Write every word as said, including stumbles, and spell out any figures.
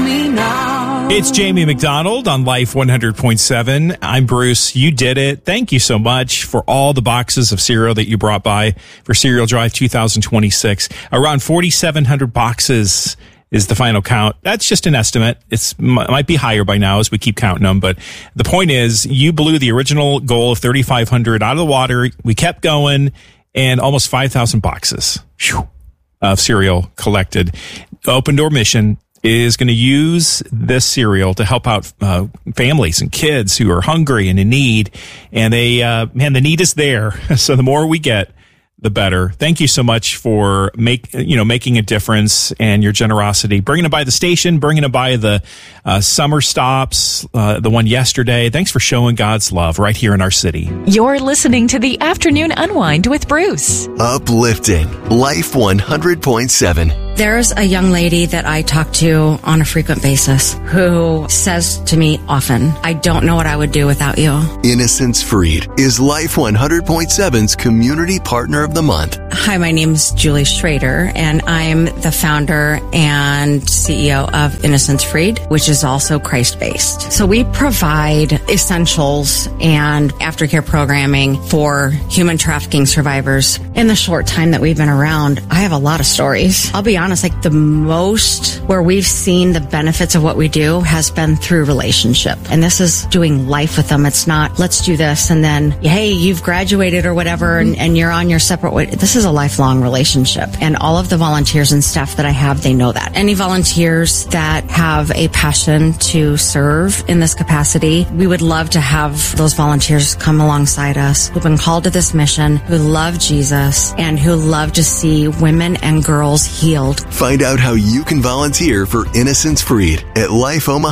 me now. It's Jamie McDonald on Life one hundred point seven. I'm Bruce. You did it. Thank you so much for all the boxes of cereal that you brought by for Cereal Drive two thousand twenty-six. Around forty-seven hundred boxes is the final count. That's just an estimate. It's might be higher by now as we keep counting them. But the point is, you blew the original goal of thirty-five hundred out of the water. We kept going, and almost five thousand boxes whew, of cereal collected. Open Door Mission is going to use this cereal to help out uh, families and kids who are hungry and in need. And they, uh, man, the need is there. So the more we get, the better. Thank you so much for make you know making a difference and your generosity, bringing it by the station, bringing it by the uh, summer stops, uh, the one yesterday. Thanks for showing God's love right here in our city. You're listening to the Afternoon Unwind with Bruce. Uplifting Life one hundred point seven. There's a young lady that I talk to on a frequent basis who says to me often, I don't know what I would do without you. Innocence Freed is Life one hundred point seven's Community Partner of the Month. Hi, my name is Julie Schrader, and I'm the founder and C E O of Innocence Freed, which is also Christ-based. So we provide essentials and aftercare programming for human trafficking survivors. In the short time that we've been around, I have a lot of stories. I'll be honest, like the most where we've seen the benefits of what we do has been through relationship. And this is doing life with them. It's not, let's do this and then, hey, you've graduated or whatever and, and you're on your separate way. This is a lifelong relationship. And all of the volunteers and staff that I have, they know that. Any volunteers that have a passion to serve in this capacity, we would love to have those volunteers come alongside us who've been called to this mission, who love Jesus, and who love to see women and girls healed. Find out how you can volunteer for Innocence Freed at life omaha